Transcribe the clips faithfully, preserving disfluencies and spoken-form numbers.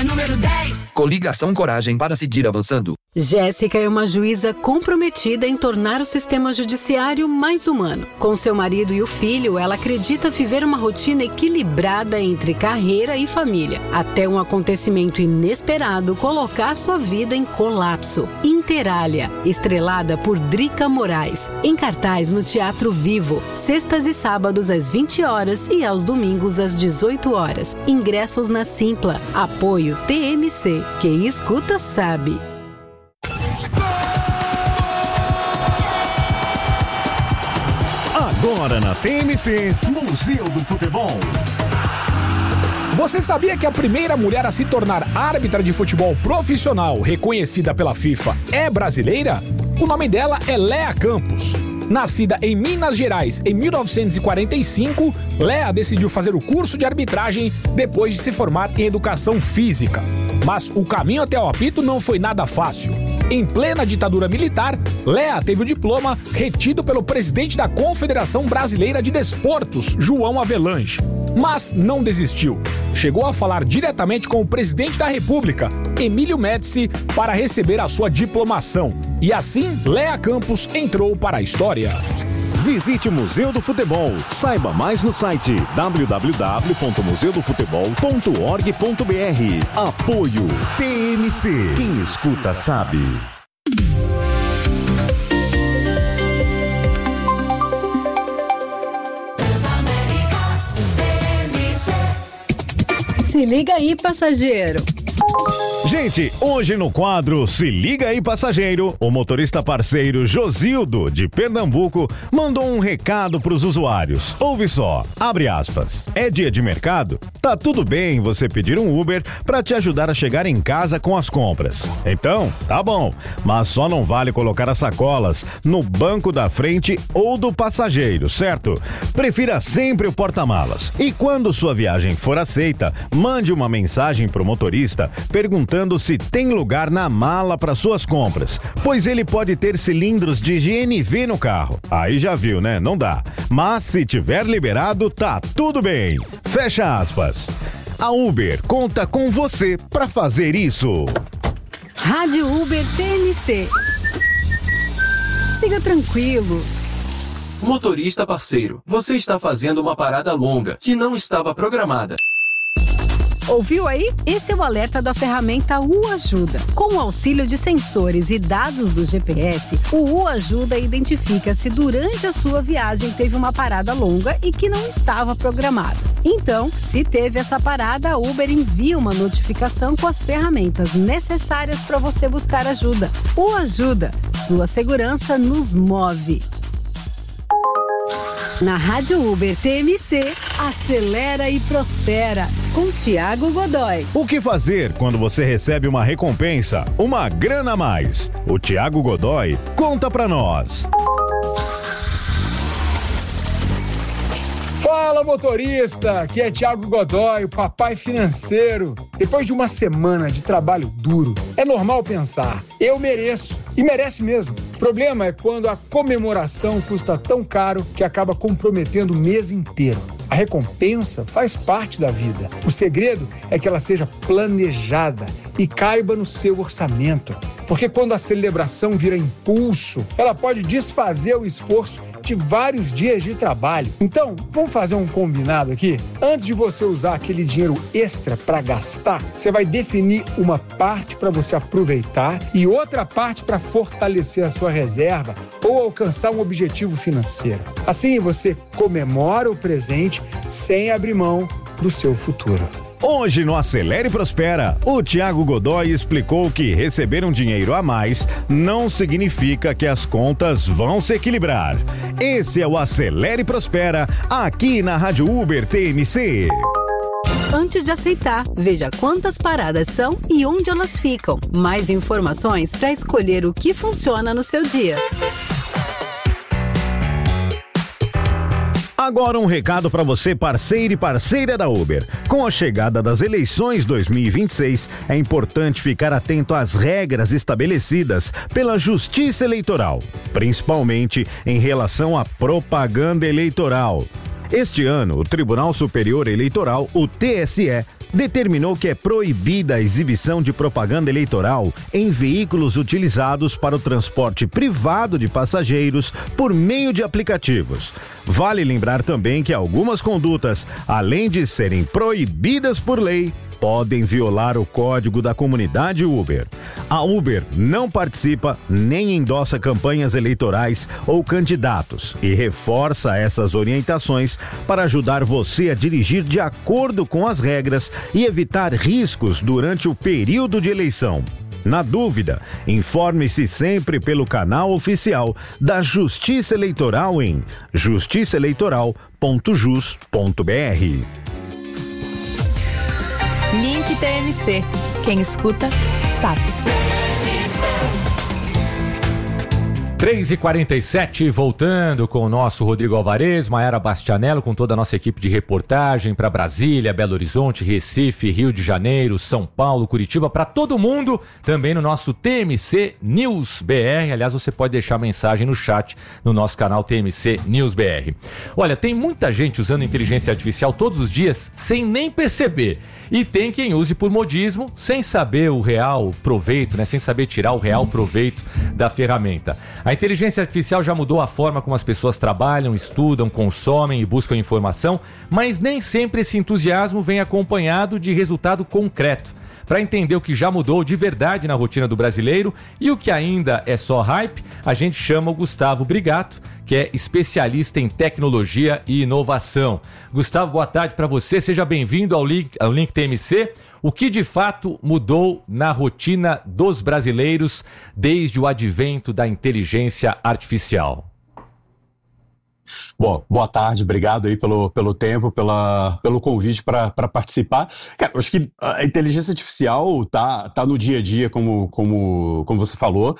número dez. Coligação Coragem para seguir avançando. Jéssica é uma juíza comprometida em tornar o sistema judiciário mais humano. Com seu marido e o filho, ela acredita viver uma rotina equilibrada entre carreira e família, até um acontecimento inesperado colocar sua vida em colapso. Interália, estrelada por Drica Moraes, em cartaz no Teatro Vivo, sextas e sábados às vinte horas e aos domingos às dezoito horas. Ingressos na Simpla. Apoio T M C. Quem escuta sabe. Agora na T M C, Museu do Futebol. Você sabia que a primeira mulher a se tornar árbitra de futebol profissional reconhecida pela FIFA é brasileira? O nome dela é Léa Campos. Nascida em Minas Gerais em mil novecentos e quarenta e cinco, Léa decidiu fazer o curso de arbitragem depois de se formar em educação física. Mas o caminho até o apito não foi nada fácil. Em plena ditadura militar, Léa teve o diploma retido pelo presidente da Confederação Brasileira de Desportos, João Avelange. Mas não desistiu. Chegou a falar diretamente com o presidente da República, Emílio Médici, para receber a sua diplomação. E assim, Léa Campos entrou para a história. Visite o Museu do Futebol. Saiba mais no site w w w ponto museu do futebol ponto org ponto b r. Apoio T M C. Quem escuta sabe. Se liga aí, passageiro. Gente, hoje no quadro Se Liga aí, Passageiro, o motorista parceiro Josildo, de Pernambuco, mandou um recado para os usuários. Ouve só, abre aspas. É dia de mercado? Tá tudo bem você pedir um Uber para te ajudar a chegar em casa com as compras. Então, tá bom, mas só não vale colocar as sacolas no banco da frente ou do passageiro, certo? Prefira sempre o porta-malas. E quando sua viagem for aceita, mande uma mensagem pro motorista perguntando se tem lugar na mala para suas compras, pois ele pode ter cilindros de G N V no carro. Aí já viu, né? Não dá. Mas se tiver liberado, tá tudo bem. Fecha aspas. A Uber conta com você para fazer isso. Rádio Uber T M C. Siga tranquilo. Motorista parceiro, você está fazendo uma parada longa que não estava programada. Ouviu aí? Esse é o alerta da ferramenta U Ajuda. Com o auxílio de sensores e dados do G P S, o U Ajuda identifica se durante a sua viagem teve uma parada longa e que não estava programada. Então, se teve essa parada, a Uber envia uma notificação com as ferramentas necessárias para você buscar ajuda. U Ajuda, sua segurança nos move. Na Rádio Uber T M C, acelera e prospera, com Tiago Godoy. O que fazer quando você recebe uma recompensa, uma grana a mais? O Tiago Godoy conta pra nós. Fala, motorista! Aqui é Tiago Godoy, o papai financeiro. Depois de uma semana de trabalho duro, é normal pensar, eu mereço. E merece mesmo. O problema é quando a comemoração custa tão caro que acaba comprometendo o mês inteiro. A recompensa faz parte da vida. O segredo é que ela seja planejada e caiba no seu orçamento. Porque quando a celebração vira impulso, ela pode desfazer o esforço de vários dias de trabalho. Então, vamos fazer um combinado aqui? Antes de você usar aquele dinheiro extra para gastar, você vai definir uma parte para você aproveitar e outra parte para fortalecer a sua reserva ou alcançar um objetivo financeiro. Assim, você comemora o presente sem abrir mão do seu futuro. Hoje no Acelere e Prospera, o Tiago Godoy explicou que receber um dinheiro a mais não significa que as contas vão se equilibrar. Esse é o Acelere e Prospera, aqui na Rádio Uber T M C. Antes de aceitar, veja quantas paradas são e onde elas ficam. Mais informações para escolher o que funciona no seu dia. Agora um recado para você, parceiro e parceira da Uber. Com a chegada das eleições dois mil e vinte e seis, é importante ficar atento às regras estabelecidas pela Justiça Eleitoral, principalmente em relação à propaganda eleitoral. Este ano, o Tribunal Superior Eleitoral, o T S E, determinou que é proibida a exibição de propaganda eleitoral em veículos utilizados para o transporte privado de passageiros por meio de aplicativos. Vale lembrar também que algumas condutas, além de serem proibidas por lei, podem violar o código da comunidade Uber. A Uber não participa nem endossa campanhas eleitorais ou candidatos e reforça essas orientações para ajudar você a dirigir de acordo com as regras e evitar riscos durante o período de eleição. Na dúvida, informe-se sempre pelo canal oficial da Justiça Eleitoral em justiça eleitoral ponto jus ponto b r. Link T M C. Quem escuta, sabe. três e quarenta e sete, voltando com o nosso Rodrigo Alvarez, Maiara Bastianello, com toda a nossa equipe de reportagem para Brasília, Belo Horizonte, Recife, Rio de Janeiro, São Paulo, Curitiba, para todo mundo, também no nosso T M C News B R. Aliás, você pode deixar mensagem no chat no nosso canal T M C News B R. Olha, tem muita gente usando inteligência artificial todos os dias sem nem perceber. E tem quem use por modismo, sem saber o real proveito, né? Sem saber tirar o real proveito da ferramenta. A inteligência artificial já mudou a forma como as pessoas trabalham, estudam, consomem e buscam informação, mas nem sempre esse entusiasmo vem acompanhado de resultado concreto. Para entender o que já mudou de verdade na rotina do brasileiro e o que ainda é só hype, a gente chama o Gustavo Brigato, que é especialista em tecnologia e inovação. Gustavo, boa tarde para você, seja bem-vindo ao Link, ao Link T M C. O que de fato mudou na rotina dos brasileiros desde o advento da inteligência artificial? Bom, boa tarde, obrigado aí pelo, pelo tempo, pela, pelo convite para participar. Cara, eu acho que a inteligência artificial tá, tá no dia a dia, como, como, como você falou,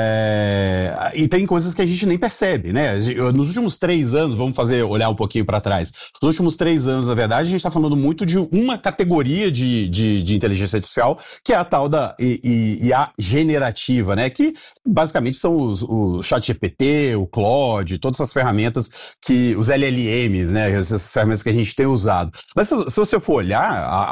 é, e tem coisas que a gente nem percebe, né? Nos últimos três anos, vamos fazer, olhar um pouquinho para trás, nos últimos três anos, na verdade, a gente está falando muito de uma categoria de, de, de inteligência artificial, que é a tal da I A generativa, né? Que basicamente são os, o ChatGPT, o Claude, todas essas ferramentas que os L L Ms, né, essas ferramentas que a gente tem usado. Mas se, se você for olhar,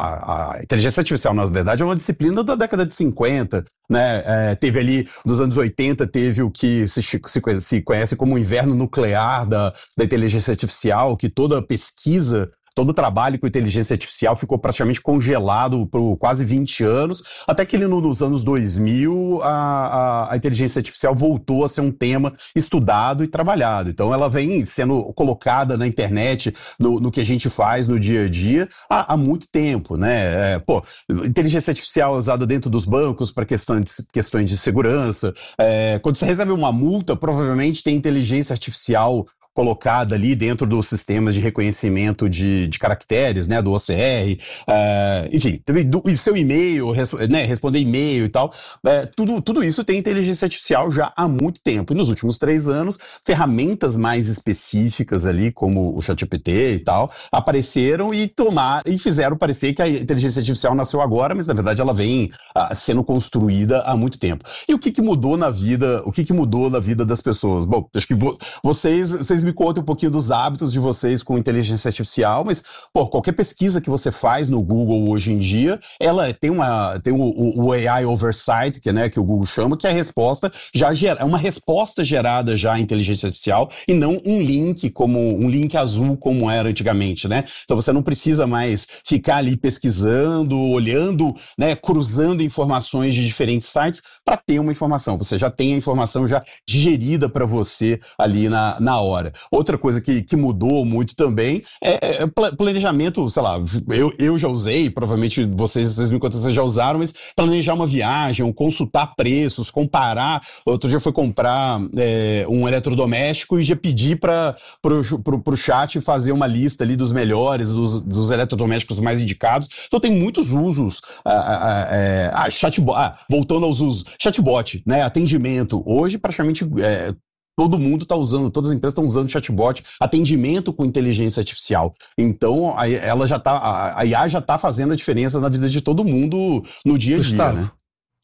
a, a inteligência artificial, na verdade, é uma disciplina da década de cinquenta, né, é, teve ali, nos anos oitenta, teve o que se, se, se conhece como o inverno nuclear da, da inteligência artificial, que toda pesquisa, todo o trabalho com inteligência artificial ficou praticamente congelado por quase vinte anos, até que nos anos dois mil a, a, a inteligência artificial voltou a ser um tema estudado e trabalhado. Então ela vem sendo colocada na internet, no, no que a gente faz no dia a dia, há, há muito tempo, né? É, pô, inteligência artificial é usada dentro dos bancos para questões de, questões de segurança. É, quando você recebe uma multa, provavelmente tem inteligência artificial colocada ali dentro dos sistemas de reconhecimento de, de caracteres, né, do O C R, uh, enfim, do, do seu e-mail, res, né, responder e-mail e tal, uh, tudo, tudo isso tem inteligência artificial já há muito tempo. E nos últimos três anos, ferramentas mais específicas ali, como o ChatGPT e tal, apareceram e tomar, e fizeram parecer que a inteligência artificial nasceu agora, mas na verdade ela vem uh, sendo construída há muito tempo. E o que que mudou na vida, o que que mudou na vida das pessoas? Bom, acho que vo, vocês, vocês me contem um pouquinho dos hábitos de vocês com inteligência artificial, mas, pô, qualquer pesquisa que você faz no Google hoje em dia, ela tem uma, tem o, o, o A I Oversight, que, né, que o Google chama, que é a resposta já gera, é uma resposta gerada já à inteligência artificial e não um link como, um link azul como era antigamente, né? Então você não precisa mais ficar ali pesquisando, olhando, né, cruzando informações de diferentes sites para ter uma informação. Você já tem a informação já digerida para você ali na, na hora. Outra coisa que, que mudou muito também é, é planejamento, sei lá, eu, eu já usei, provavelmente vocês, vocês me contam, vocês já usaram, mas planejar uma viagem, consultar preços, comparar. Outro dia eu fui comprar é, um eletrodoméstico e já pedi para pro, pro, pro chat fazer uma lista ali dos melhores, dos, dos eletrodomésticos mais indicados. Então tem muitos usos. Ah, ah, ah, chatbot, ah, voltando aos usos, chatbot, né, atendimento. Hoje praticamente é, todo mundo está usando, todas as empresas estão usando chatbot, atendimento com inteligência artificial. Então, a, ela já tá, a I A já está fazendo a diferença na vida de todo mundo no dia a dia, Gustavo. né?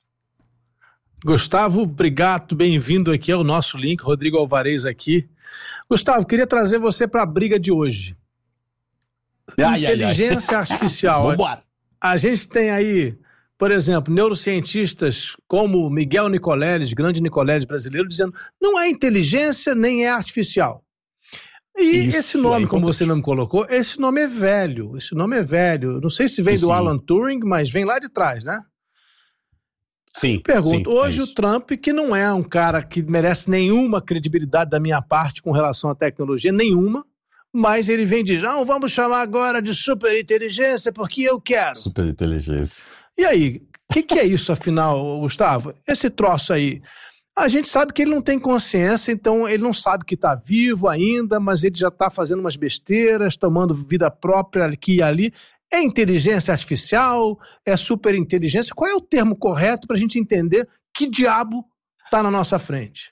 Gustavo Brigato, bem-vindo aqui ao nosso link, Rodrigo Alvarez aqui. Gustavo, queria trazer você para a briga de hoje. Ai, inteligência ai, ai. artificial. Vambora. a gente tem aí, por exemplo, neurocientistas como Miguel Nicoleles, grande Nicoleles brasileiro, dizendo não é inteligência nem é artificial. E Isso, esse nome, é como você mesmo colocou, esse nome é velho, esse nome é velho. Não sei se vem Sim. do Alan Turing, mas vem lá de trás, né? Sim. Pergunto, sim, hoje é o Trump, que não é um cara que merece nenhuma credibilidade da minha parte com relação à tecnologia, nenhuma, mas ele vem de, não, vamos chamar agora de superinteligência porque eu quero. Superinteligência. E aí, o que, que é isso afinal, Gustavo? Esse troço aí, a gente sabe que ele não tem consciência, então ele não sabe que está vivo ainda, mas ele já está fazendo umas besteiras, tomando vida própria aqui e ali. É inteligência artificial? É superinteligência? Qual é o termo correto para a gente entender que diabo está na nossa frente?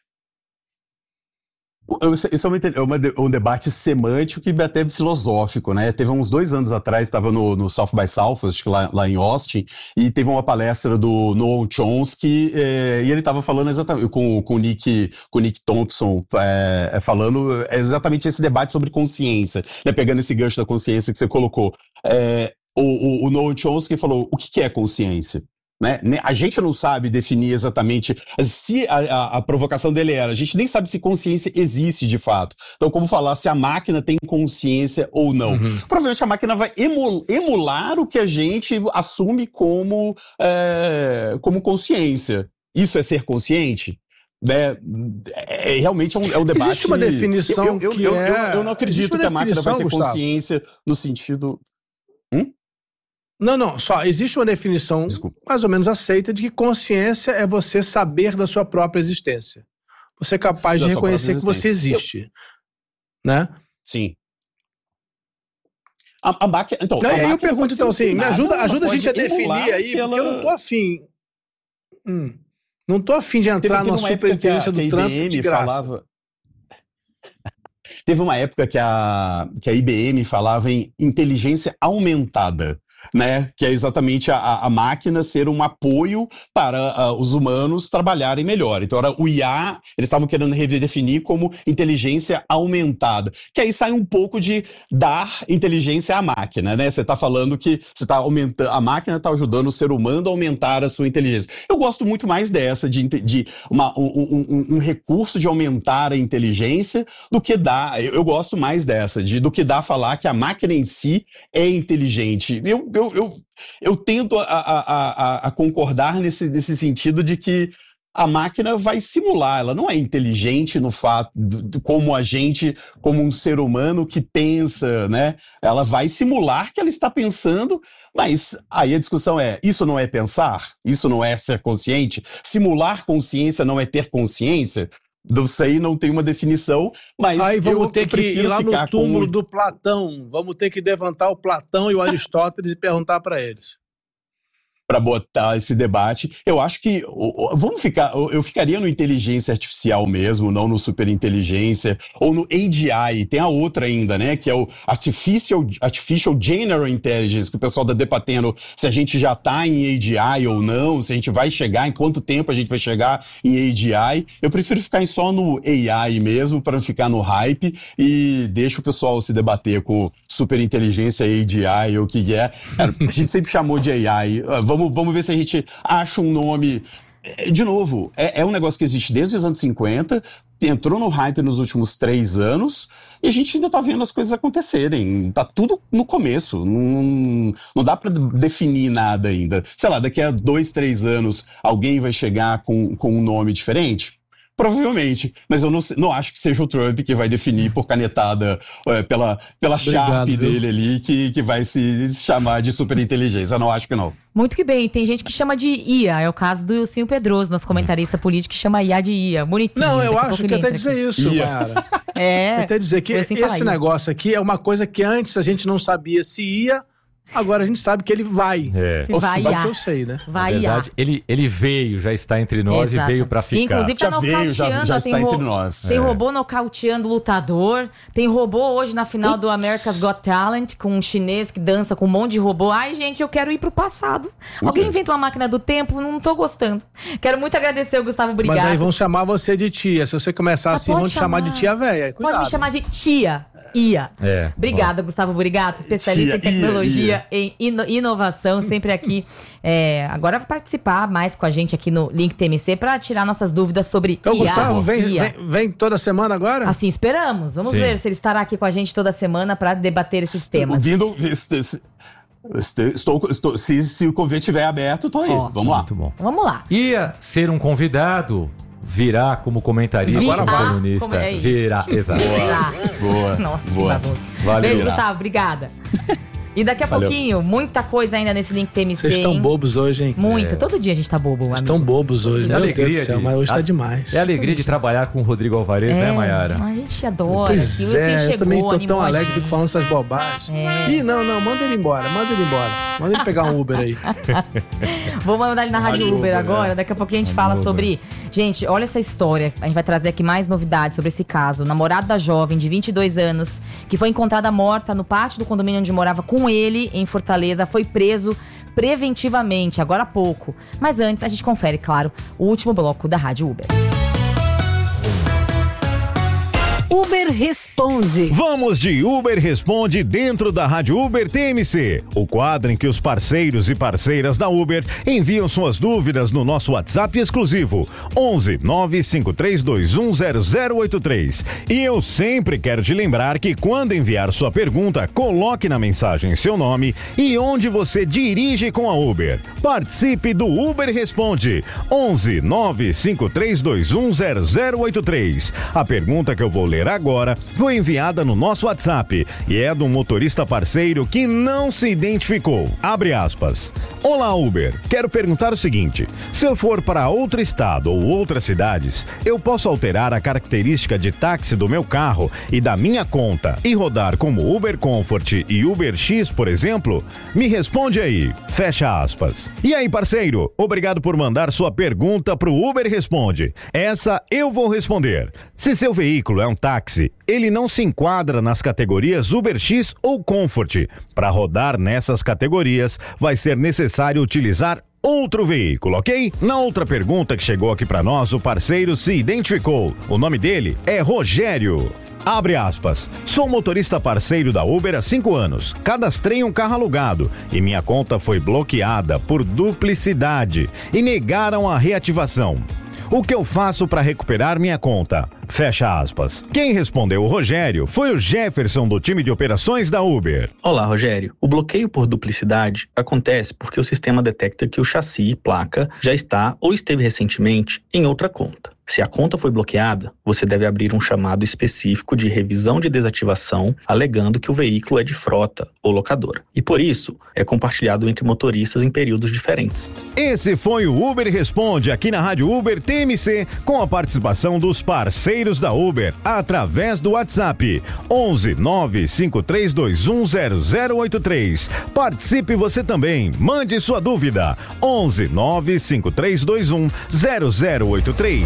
Isso é uma, um debate semântico e até filosófico, né? Teve uns dois anos atrás, estava no, no South by Southwest, lá, lá em Austin, e teve uma palestra do Noam Chomsky, é, e ele estava falando exatamente com, com o Nick, com o Nick Thompson, é, falando exatamente esse debate sobre consciência, né? Pegando esse gancho da consciência que você colocou. É, o, o, o Noam Chomsky falou, o que, que é consciência? Né? A gente não sabe definir exatamente se a, a, a provocação dele era, a gente nem sabe se consciência existe de fato. Então, como falar se a máquina tem consciência ou não? Uhum. Provavelmente a máquina vai emul, emular o que a gente assume como, é, como consciência. Isso é ser consciente? É, é, realmente é um, é um debate... Existe uma definição eu, eu, que eu, é... eu, eu não acredito que a máquina vai ter Gustavo? consciência no sentido... Hum? Não, não, só existe uma definição Desculpa. mais ou menos aceita de que consciência é você saber da sua própria existência. Você é capaz da de reconhecer que você existe. Eu... Né? Sim. A, a máquina... Então, não, a máquina eu pergunto, então, assim, me ajuda, ajuda a gente a definir aí, ela... porque eu não tô afim. Hum, não tô afim de entrar na superinteligência do Trump de graça. Falava... Teve uma época que a, que a I B M falava em inteligência aumentada. Né? Que é exatamente a, a máquina ser um apoio para uh, os humanos trabalharem melhor. Então, era o I A, eles estavam querendo redefinir como inteligência aumentada. Que aí sai um pouco de dar inteligência à máquina, né? Você está falando que você tá aumentando, a máquina está ajudando o ser humano a aumentar a sua inteligência. Eu gosto muito mais dessa, de, de uma, um, um, um recurso de aumentar a inteligência do que dar, eu, eu gosto mais dessa, de, do que dar falar que a máquina em si é inteligente. Eu Eu, eu, eu tento a, a, a, a concordar nesse, nesse sentido de que a máquina vai simular, ela não é inteligente no fato, de, de, como a gente, como um ser humano que pensa, né? Ela vai simular que ela está pensando, mas aí a discussão é, isso não é pensar? Isso não é ser consciente? Simular consciência não é ter consciência? Não sei, não tem uma definição, mas aí vamos eu, ter eu que ir lá no túmulo com... do Platão, vamos ter que levantar o Platão e o Aristóteles e perguntar para eles. Para botar esse debate, eu acho que vamos ficar, eu ficaria no inteligência artificial mesmo, não no superinteligência, ou no A G I, tem a outra ainda, né, que é o Artificial, Artificial General Intelligence, que o pessoal tá debatendo se a gente já tá em A G I ou não, se a gente vai chegar, em quanto tempo a gente vai chegar em A G I. Eu prefiro ficar só no A I mesmo, para não ficar no hype, e deixa o pessoal se debater com superinteligência, A G I, ou o que é. Cara, a gente sempre chamou de A I, vamos Vamos ver se a gente acha um nome. De novo, é, é um negócio que existe desde os anos cinquenta, entrou no hype nos últimos três anos, e a gente ainda tá vendo as coisas acontecerem. Tá tudo no começo. Não, não dá pra definir nada ainda. Sei lá, daqui a dois, três anos, alguém vai chegar com, com um nome diferente? Provavelmente, mas eu não, não acho que seja o Trump que vai definir por canetada é, pela, pela Sharp dele ali, que, que vai se chamar de superinteligência. Eu não acho que não. Muito que bem, tem gente que chama de I A, é o caso do Ilcinho Pedroso, nosso comentarista político, que chama I A de I A, bonitinho. Não, eu acho que até dizer aqui. isso, Mara. É. Até dizer que assim esse negócio aqui é uma coisa que antes a gente não sabia se ia, agora a gente sabe que ele vai. É. Ou vai, se vai que eu sei, né? Vai, Na verdade, ele, ele veio, já está entre nós. Exato. E veio pra ficar. Inclusive tá já veio, já, já está entre nós. Tem é. robô nocauteando lutador, tem robô hoje na final Ups. do America's Got Talent, com um chinês que dança com um monte de robô. Ai, gente, eu quero ir pro passado. Okay. Alguém inventa uma máquina do tempo? Não tô gostando. Quero muito agradecer o Gustavo Brigatti. Mas aí vão chamar você de tia. Se você começar assim, vão te chamar de tia velha. Cuidado. Pode me chamar de tia. Ia. É, Obrigada, ó. Gustavo Burigato, especialista Tia, em tecnologia, ia, em ino- inovação, sempre aqui. É, agora vai participar mais com a gente aqui no Link T M C para tirar nossas dúvidas sobre Então, I A. Gustavo, vem, I A. vem, vem toda semana agora? Assim esperamos. Vamos Sim. ver se ele estará aqui com a gente toda semana para debater esses temas. Vindo, estou, estou, se, se o convite estiver aberto, tô aí. Ó, Vamos lá. Muito bom. Vamos lá. Ia ser um convidado, virá como comentarista, Virá como colunista. como- é isso. Virá, exato. Virá. Boa. Nossa, boa. que bagunça. Valeu. Beijo, Virá. Gustavo. Obrigada. E daqui a Valeu. pouquinho, muita coisa ainda nesse Link T M C. Vocês estão hein? bobos hoje, hein? Muito. Todo dia a gente tá bobo, Vocês amigo. estão bobos hoje, É meu alegria Deus do céu, de- mas hoje a- tá demais. É a alegria de trabalhar com o Rodrigo Alvarez, né, Mayara? A gente adora. Pois que você é, chegou, eu também tô animou tão a alegre, gente. fico falando essas bobagens. É. Ih, não, não, manda ele embora, manda ele embora. Manda ele pegar um Uber aí. Vou mandar ele na Rádio, Rádio Uber, Uber, agora. é. Daqui a pouquinho a gente Rádio fala Uber. sobre... Gente, olha essa história. A gente vai trazer aqui mais novidades sobre esse caso. O namorado da jovem, de vinte e dois anos, que foi encontrada morta no pátio do condomínio onde morava com ele, em Fortaleza, foi preso preventivamente, agora há pouco. Mas antes, a gente confere, claro, o último bloco da Rádio Uber. Uber Responde. Vamos de Uber Responde dentro da Rádio Uber T M C, o quadro em que os parceiros e parceiras da Uber enviam suas dúvidas no nosso WhatsApp exclusivo onze nove cinco três dois um zero zero oito três. E eu sempre quero te lembrar que quando enviar sua pergunta, coloque na mensagem seu nome e onde você dirige com a Uber. Participe do Uber Responde onze nove cinco três dois um zero zero oito três. A pergunta que eu vou ler agora foi enviada no nosso WhatsApp e é de um motorista parceiro que não se identificou. Abre aspas. Olá, Uber. Quero perguntar o seguinte: se eu for para outro estado ou outras cidades, eu posso alterar a característica de táxi do meu carro e da minha conta e rodar como Uber Comfort e Uber X, por exemplo? Me responde aí. Fecha aspas. E aí, parceiro? Obrigado por mandar sua pergunta pro Uber Responde. Essa eu vou responder. Se seu veículo é um táxi, ele não se enquadra nas categorias Uber X ou Comfort. Para rodar nessas categorias, vai ser necessário utilizar outro veículo, ok? Na outra pergunta que chegou aqui para nós, o parceiro se identificou. O nome dele é Rogério. Abre aspas. Sou motorista parceiro da Uber há cinco anos. Cadastrei um carro alugado e minha conta foi bloqueada por duplicidade e negaram a reativação. O que eu faço para recuperar minha conta? Fecha aspas. Quem respondeu o Rogério foi o Jefferson do time de operações da Uber. Olá, Rogério. O bloqueio por duplicidade acontece porque o sistema detecta que o chassi e placa já está ou esteve recentemente em outra conta. Se a conta foi bloqueada, você deve abrir um chamado específico de revisão de desativação, alegando que o veículo é de frota ou locadora. E por isso, é compartilhado entre motoristas em períodos diferentes. Esse foi o Uber Responde aqui na Rádio Uber T M C, com a participação dos parceiros da Uber, através do WhatsApp onze nove cinco três dois um zero zero oito três. Participe você também, mande sua dúvida, onze nove cinco três dois um zero zero oito três.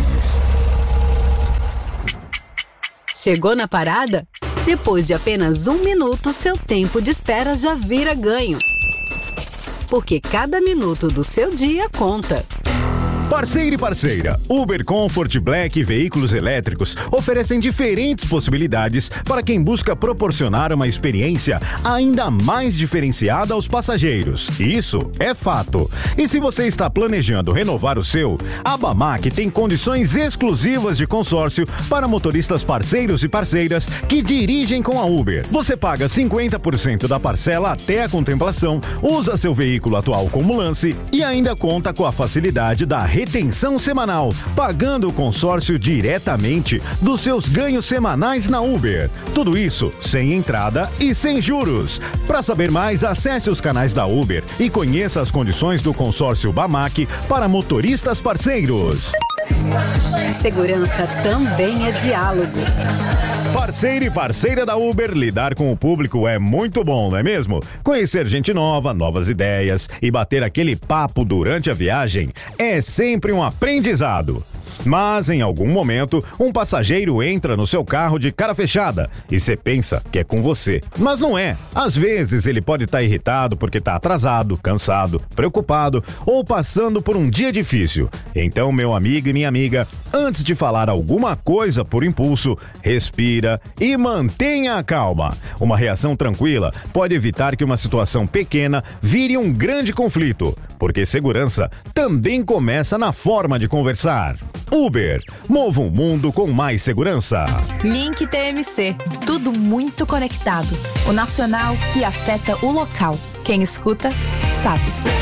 Chegou na parada? Depois de apenas um minuto, seu tempo de espera já vira ganho. Porque cada minuto do seu dia conta. Parceiro e parceira, Uber Comfort Black e veículos elétricos oferecem diferentes possibilidades para quem busca proporcionar uma experiência ainda mais diferenciada aos passageiros. Isso é fato. E se você está planejando renovar o seu, a Bamac tem condições exclusivas de consórcio para motoristas parceiros e parceiras que dirigem com a Uber. Você paga cinquenta por cento da parcela até a contemplação, usa seu veículo atual como lance e ainda conta com a facilidade da retenção semanal, pagando o consórcio diretamente dos seus ganhos semanais na Uber. Tudo isso sem entrada e sem juros. Para saber mais, acesse os canais da Uber e conheça as condições do consórcio Bamac para motoristas parceiros. Segurança também é diálogo. Parceiro e parceira da Uber, lidar com o público é muito bom, não é mesmo? Conhecer gente nova, novas ideias e bater aquele papo durante a viagem é sempre um aprendizado. Mas em algum momento, um passageiro entra no seu carro de cara fechada e você pensa que é com você. Mas não é. Às vezes ele pode estar irritado porque está atrasado, cansado, preocupado ou passando por um dia difícil. Então, meu amigo e minha amiga, antes de falar alguma coisa por impulso, respira e mantenha a calma. Uma reação tranquila pode evitar que uma situação pequena vire um grande conflito, porque segurança também começa na forma de conversar. Uber, mova um mundo com mais segurança. Link T M C, tudo muito conectado. O nacional que afeta o local. Quem escuta, sabe.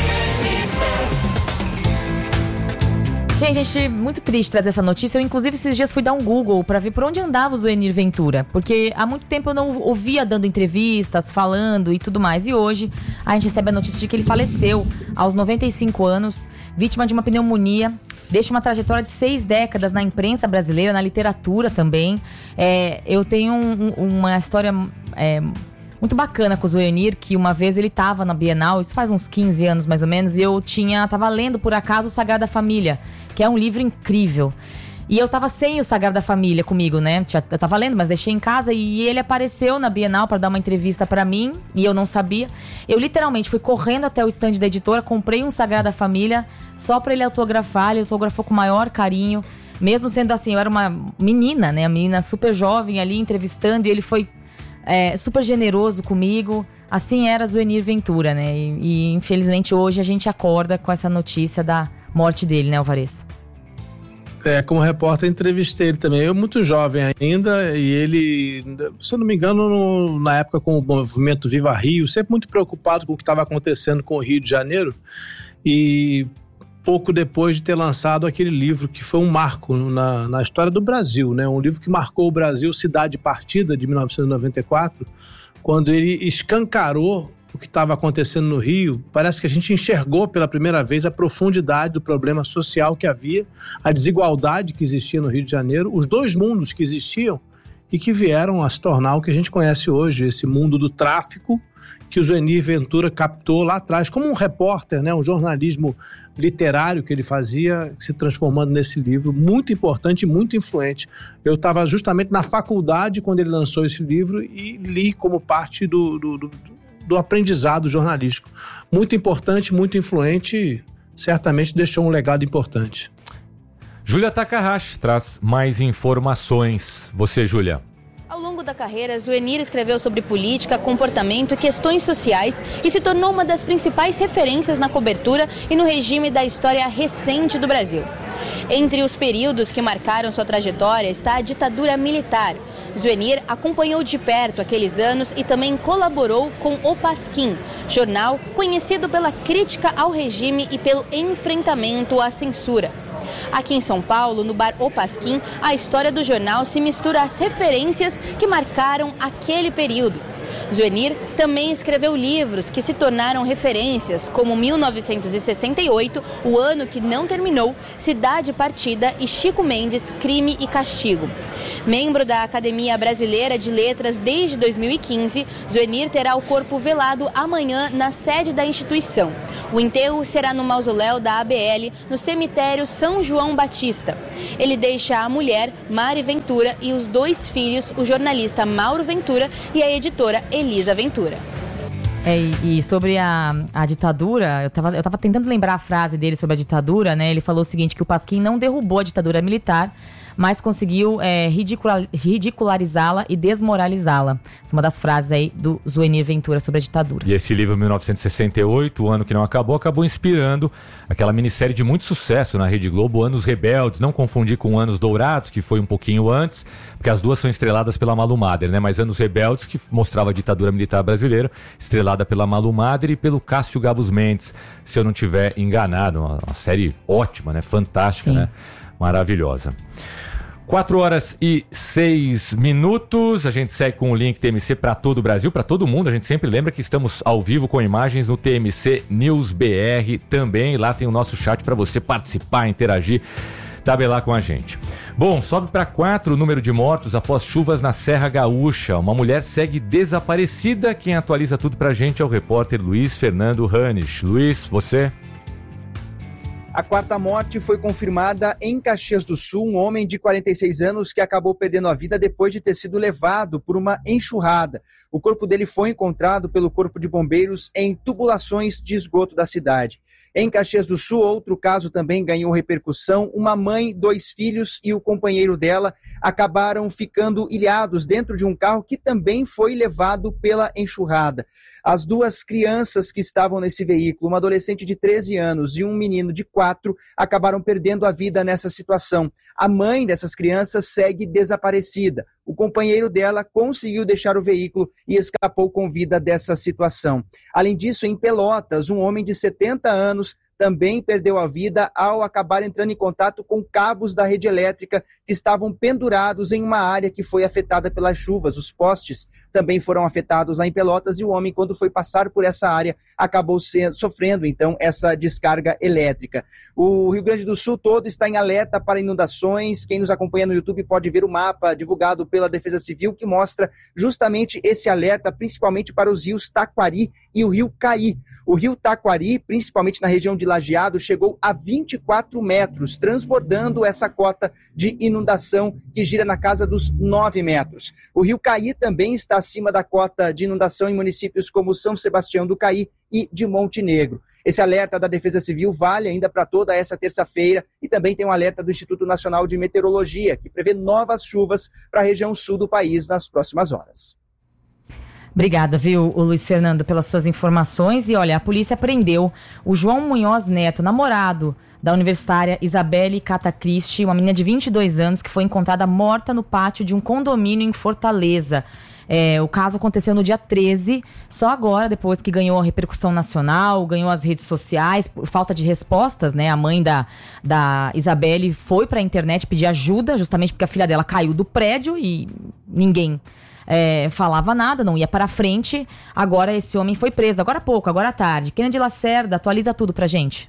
Gente, gente, muito triste trazer essa notícia. Eu, inclusive, esses dias fui dar um Google pra ver por onde andava o Zuenir Ventura. Porque há muito tempo eu não ouvia dando entrevistas, falando e tudo mais. E hoje a gente recebe a notícia de que ele faleceu aos noventa e cinco anos, vítima de uma pneumonia. Deixa uma trajetória de seis décadas na imprensa brasileira, na literatura também. É, eu tenho um, uma história é, muito bacana com o Zuenir, que uma vez ele estava na Bienal, isso faz uns quinze anos mais ou menos, e eu tinha, tava lendo por acaso o Sagrada Família, que é um livro incrível. E eu tava sem o Sagrada Família comigo, né? Eu tava lendo, mas deixei em casa e ele apareceu na Bienal pra dar uma entrevista pra mim e eu não sabia. Eu literalmente fui correndo até o stand da editora, comprei um Sagrada Família só pra ele autografar. Ele autografou com o maior carinho, mesmo sendo assim, eu era uma menina, né? Uma menina super jovem ali entrevistando e ele foi é, super generoso comigo. Assim era Zuenir Ventura, né? E, e infelizmente hoje a gente acorda com essa notícia da morte dele, né, Alvarez? É, como repórter entrevistei ele também, eu muito jovem ainda, e ele, se eu não me engano, no, na época com o movimento Viva Rio, sempre muito preocupado com o que estava acontecendo com o Rio de Janeiro, e pouco depois de ter lançado aquele livro que foi um marco na, na história do Brasil, né? Um livro que marcou o Brasil, Cidade Partida, de mil novecentos e noventa e quatro, quando ele escancarou o que estava acontecendo no Rio. Parece que a gente enxergou pela primeira vez a profundidade do problema social que havia, a desigualdade que existia no Rio de Janeiro, os dois mundos que existiam e que vieram a se tornar o que a gente conhece hoje, esse mundo do tráfico que o Zuenir Ventura captou lá atrás, como um repórter, né, um jornalismo literário que ele fazia, se transformando nesse livro muito importante e muito influente. Eu estava justamente na faculdade quando ele lançou esse livro e li como parte do, do, do do aprendizado jornalístico. Muito importante, muito influente, certamente deixou um legado importante. Júlia Takahashi traz mais informações. Você, Júlia. Ao longo da carreira, Zuenir escreveu sobre política, comportamento e questões sociais e se tornou uma das principais referências na cobertura e no regime da história recente do Brasil. Entre os períodos que marcaram sua trajetória está a ditadura militar. Zuenir acompanhou de perto aqueles anos e também colaborou com O Pasquim, jornal conhecido pela crítica ao regime e pelo enfrentamento à censura. Aqui em São Paulo, no bar O Pasquim, a história do jornal se mistura às referências que marcaram aquele período. Zuenir também escreveu livros que se tornaram referências, como mil novecentos e sessenta e oito, O Ano que Não Terminou, Cidade Partida e Chico Mendes, Crime e Castigo. Membro da Academia Brasileira de Letras desde dois mil e quinze, Zuenir terá o corpo velado amanhã na sede da instituição. O enterro será no mausoléu da A B L, no cemitério São João Batista. Ele deixa a mulher, Mari Ventura, e os dois filhos, o jornalista Mauro Ventura e a editora Elisa Ventura. É, e sobre a, a ditadura, eu tava, eu tava tentando lembrar a frase dele sobre a ditadura, né? Ele falou o seguinte, que o Pasquim não derrubou a ditadura militar, mas conseguiu é, ridicula, ridicularizá-la e desmoralizá-la. Essa é uma das frases aí do Zuenir Ventura sobre a ditadura. E esse livro, mil novecentos e sessenta e oito, O Ano que Não Acabou, acabou inspirando aquela minissérie de muito sucesso na Rede Globo, Anos Rebeldes. Não confundir com Anos Dourados, que foi um pouquinho antes, porque as duas são estreladas pela Malu Mader, né? Mas Anos Rebeldes, que mostrava a ditadura militar brasileira, estrelada pela Malu Mader e pelo Cássio Gabus Mendes, se eu não tiver enganado. Uma, uma série ótima, né? Fantástica, Sim. né? Maravilhosa. quatro horas e seis minutos, a gente segue com o link T M C para todo o Brasil, para todo mundo. A gente sempre lembra que estamos ao vivo com imagens no T M C News B R também. Lá tem o nosso chat para você participar, interagir, tabelar com a gente. Bom, sobe para quatro o número de mortos após chuvas na Serra Gaúcha. Uma mulher segue desaparecida. Quem atualiza tudo para a gente é o repórter Luiz Fernando Hanisch. Luiz, você... A quarta morte foi confirmada em Caxias do Sul, um homem de quarenta e seis anos que acabou perdendo a vida depois de ter sido levado por uma enxurrada. O corpo dele foi encontrado pelo Corpo de Bombeiros em tubulações de esgoto da cidade. Em Caxias do Sul, outro caso também ganhou repercussão. Uma mãe, dois filhos e o companheiro dela acabaram ficando ilhados dentro de um carro que também foi levado pela enxurrada. As duas crianças que estavam nesse veículo, uma adolescente de treze anos e um menino de quatro, acabaram perdendo a vida nessa situação. A mãe dessas crianças segue desaparecida. O companheiro dela conseguiu deixar o veículo e escapou com vida dessa situação. Além disso, em Pelotas, um homem de setenta anos também perdeu a vida ao acabar entrando em contato com cabos da rede elétrica que estavam pendurados em uma área que foi afetada pelas chuvas. Os postes também foram afetados lá em Pelotas e o homem, quando foi passar por essa área, acabou sendo, sofrendo, então, essa descarga elétrica. O Rio Grande do Sul todo está em alerta para inundações. Quem nos acompanha no YouTube pode ver o mapa divulgado pela Defesa Civil que mostra justamente esse alerta, principalmente para os rios Taquari e o rio Caí. O rio Taquari, principalmente na região de Lajeado, chegou a vinte e quatro metros, transbordando essa cota de inundação que gira na casa dos nove metros. O rio Caí também está acima da cota de inundação em municípios como São Sebastião do Caí e de Montenegro. Esse alerta da Defesa Civil vale ainda para toda essa terça-feira e também tem um alerta do Instituto Nacional de Meteorologia, que prevê novas chuvas para a região sul do país nas próximas horas. Obrigada, viu, o Luiz Fernando, pelas suas informações. E olha, a polícia prendeu o João Munhoz Neto, namorado da universitária Isabelle Catacristi, uma menina de vinte e dois anos que foi encontrada morta no pátio de um condomínio em Fortaleza. É, o caso aconteceu no dia treze, só agora, depois que ganhou a repercussão nacional, ganhou as redes sociais, por falta de respostas, né? A mãe da, da Isabelle foi para a internet pedir ajuda, justamente porque a filha dela caiu do prédio e ninguém é, falava nada, não ia para frente. Agora esse homem foi preso, agora há pouco, agora à tarde. Kennedy Lacerda, atualiza tudo pra gente.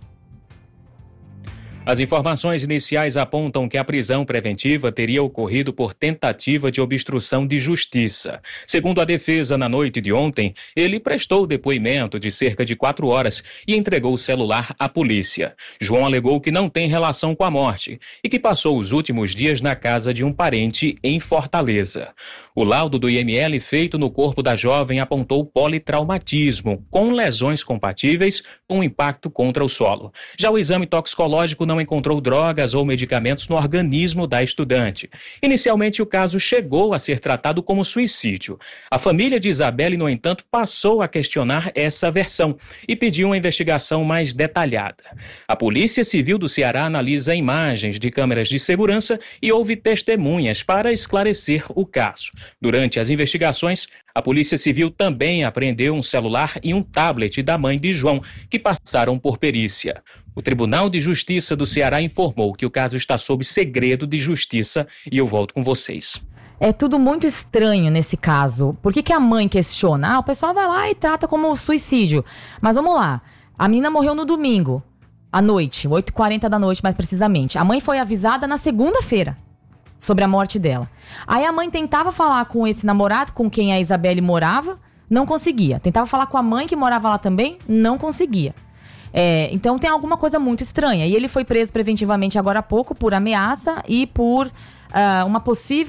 As informações iniciais apontam que a prisão preventiva teria ocorrido por tentativa de obstrução de justiça. Segundo a defesa, na noite de ontem, ele prestou depoimento de cerca de quatro horas e entregou o celular à polícia. João alegou que não tem relação com a morte e que passou os últimos dias na casa de um parente em Fortaleza. O laudo do I M L feito no corpo da jovem apontou politraumatismo, com lesões compatíveis com impacto contra o solo. Já o exame toxicológico não não encontrou drogas ou medicamentos no organismo da estudante. Inicialmente, o caso chegou a ser tratado como suicídio. A família de Isabelle, no entanto, passou a questionar essa versão e pediu uma investigação mais detalhada. A Polícia Civil do Ceará analisa imagens de câmeras de segurança e ouve testemunhas para esclarecer o caso. Durante as investigações, a Polícia Civil também apreendeu um celular e um tablet da mãe de João, que passaram por perícia. O Tribunal de Justiça do Ceará informou que o caso está sob segredo de justiça e eu volto com vocês. É tudo muito estranho nesse caso. Por que que a mãe questiona? Ah, o pessoal vai lá e trata como suicídio. Mas vamos lá. A menina morreu no domingo, à noite, oito e quarenta da noite mais precisamente. A mãe foi avisada na segunda-feira sobre a morte dela. Aí a mãe tentava falar com esse namorado, com quem a Isabelle morava, não conseguia. Tentava falar com a mãe que morava lá também, não conseguia. É, então tem alguma coisa muito estranha. E ele foi preso preventivamente agora há pouco por ameaça e por uh, uma possível